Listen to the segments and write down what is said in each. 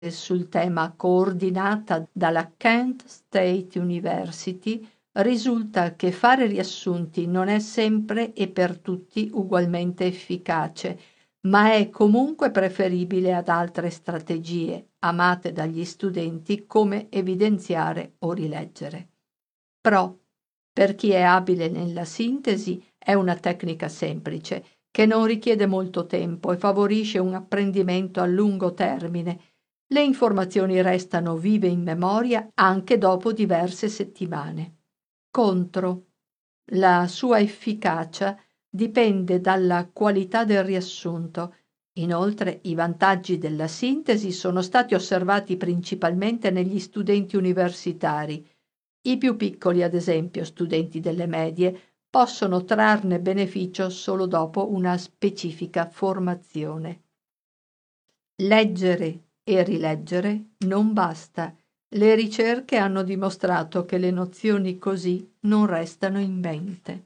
sul tema coordinata dalla Kent State University, risulta che fare riassunti non è sempre e per tutti ugualmente efficace, ma è comunque preferibile ad altre strategie amate dagli studenti come evidenziare o rileggere. Pro: per chi è abile nella sintesi è una tecnica semplice che non richiede molto tempo e favorisce un apprendimento a lungo termine. Le informazioni restano vive in memoria anche dopo diverse settimane. Contro: la sua efficacia dipende dalla qualità del riassunto. Inoltre, i vantaggi della sintesi sono stati osservati principalmente negli studenti universitari. I più piccoli, ad esempio studenti delle medie, possono trarne beneficio solo dopo una specifica formazione. Leggere e rileggere non basta. Le ricerche hanno dimostrato che le nozioni così non restano in mente.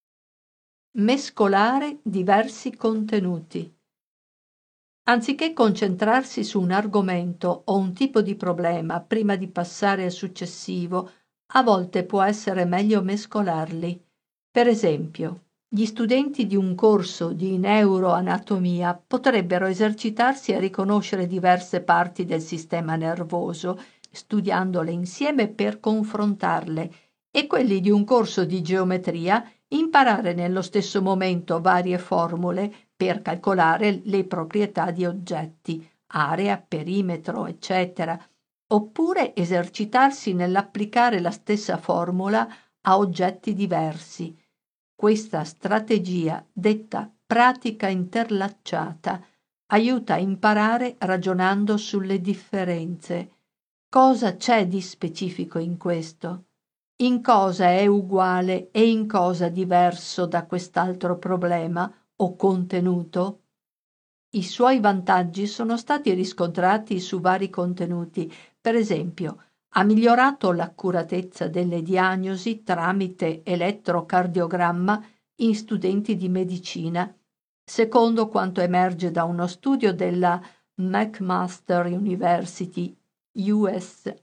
Mescolare diversi contenuti. Anziché concentrarsi su un argomento o un tipo di problema prima di passare al successivo, a volte può essere meglio mescolarli. Per esempio, gli studenti di un corso di neuroanatomia potrebbero esercitarsi a riconoscere diverse parti del sistema nervoso, studiandole insieme per confrontarle, e quelli di un corso di geometria imparare nello stesso momento varie formule per calcolare le proprietà di oggetti, area, perimetro, eccetera, oppure esercitarsi nell'applicare la stessa formula a oggetti diversi. Questa strategia, detta pratica interlacciata, aiuta a imparare ragionando sulle differenze. Cosa c'è di specifico in questo? In cosa è uguale e in cosa diverso da quest'altro problema o contenuto? I suoi vantaggi sono stati riscontrati su vari contenuti. Per esempio, ha migliorato l'accuratezza delle diagnosi tramite elettrocardiogramma in studenti di medicina, secondo quanto emerge da uno studio della McMaster University, USA.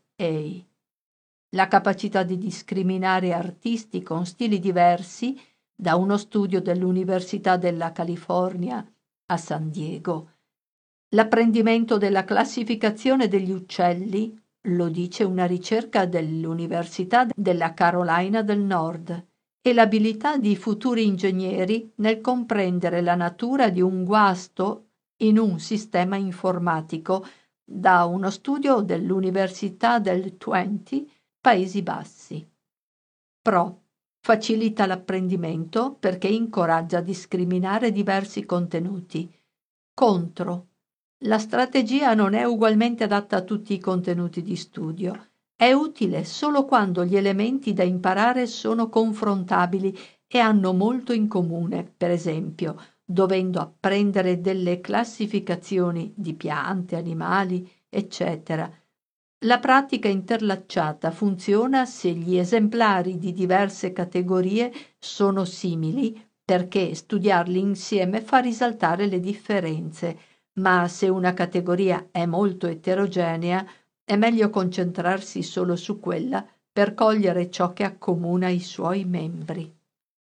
La capacità di discriminare artisti con stili diversi da uno studio dell'Università della California a San Diego. L'apprendimento della classificazione degli uccelli, lo dice una ricerca dell'Università della Carolina del Nord, e l'abilità di futuri ingegneri nel comprendere la natura di un guasto in un sistema informatico, da uno studio dell'Università del Twente, Paesi Bassi. Pro: facilita l'apprendimento perché incoraggia a discriminare diversi contenuti. Contro: la strategia non è ugualmente adatta a tutti i contenuti di studio. È utile solo quando gli elementi da imparare sono confrontabili e hanno molto in comune, per esempio, dovendo apprendere delle classificazioni di piante, animali, eccetera. La pratica interlacciata funziona se gli esemplari di diverse categorie sono simili, perché studiarli insieme fa risaltare le differenze, ma se una categoria è molto eterogenea è meglio concentrarsi solo su quella per cogliere ciò che accomuna i suoi membri.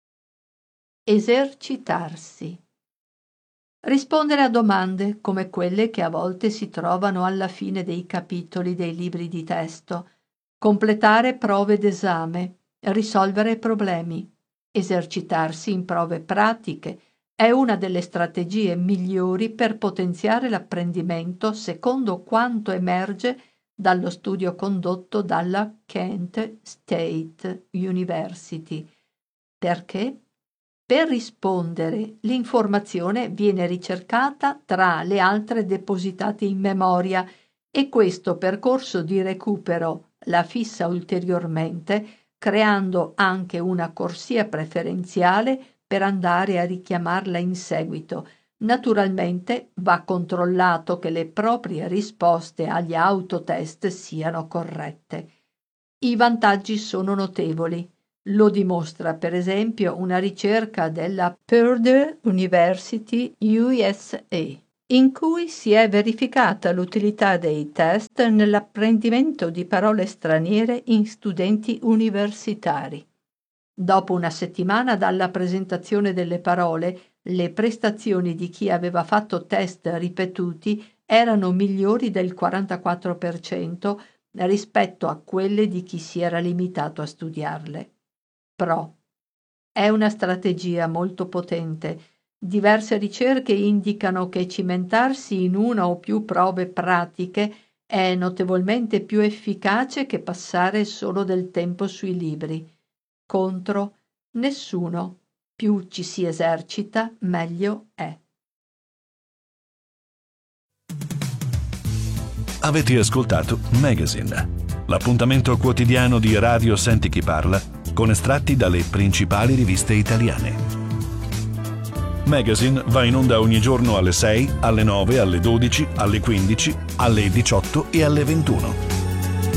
Esercitarsi. Rispondere a domande come quelle che a volte si trovano alla fine dei capitoli dei libri di testo, completare prove d'esame, risolvere problemi, esercitarsi in prove pratiche è una delle strategie migliori per potenziare l'apprendimento secondo quanto emerge dallo studio condotto dalla Kent State University. Perché? Per rispondere, l'informazione viene ricercata tra le altre depositate in memoria e questo percorso di recupero la fissa ulteriormente, creando anche una corsia preferenziale per andare a richiamarla in seguito. Naturalmente va controllato che le proprie risposte agli autotest siano corrette. I vantaggi sono notevoli. Lo dimostra per esempio una ricerca della Purdue University USA. in cui si è verificata l'utilità dei test nell'apprendimento di parole straniere in studenti universitari. Dopo una settimana dalla presentazione delle parole, le prestazioni di chi aveva fatto test ripetuti erano migliori del 44% rispetto a quelle di chi si era limitato a studiarle. Pro. È una strategia molto potente. Diverse ricerche indicano che cimentarsi in una o più prove pratiche è notevolmente più efficace che passare solo del tempo sui libri. Contro, nessuno. Più ci si esercita, meglio è. Avete ascoltato Magazine, l'appuntamento quotidiano di Radio Senti Chi Parla con estratti dalle principali riviste italiane. Magazine va in onda ogni giorno alle 6, alle 9, alle 12, alle 15, alle 18 e alle 21.